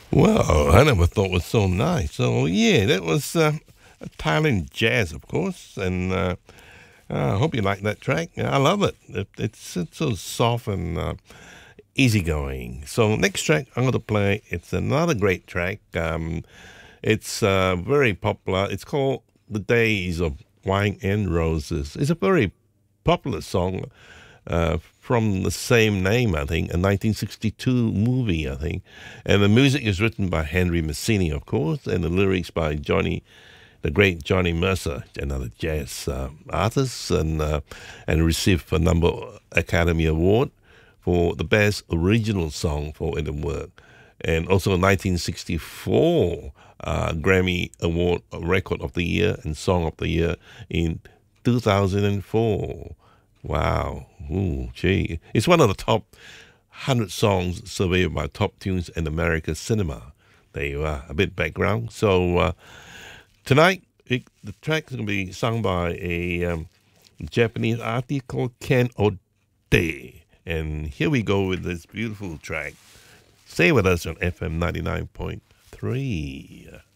Well, I never thought it was so nice. So yeah, that was Thailand jazz, of course, and I hope you like that track. I love it. It's so soft and easygoing. So next track I'm going to play. It's another great track. It's very popular. It's called "The Days of Wine and Roses." It's a very popular song from the same name, I think, a 1962 movie, I think. And the music is written by Henry Mancini, of course, and the lyrics by the great Johnny Mercer, another jazz artist, and received a number of Academy Award for the best original song for the work. And also 1964 Grammy Award Record of the Year and Song of the Year in 2004. Wow. Ooh, gee. It's one of the top 100 songs surveyed by Top Tunes in America Cinema. There you are, a bit background. So tonight, the track is going to be sung by a Japanese artist called Ken Ode. And here we go with this beautiful track. Stay with us on FM 99.3.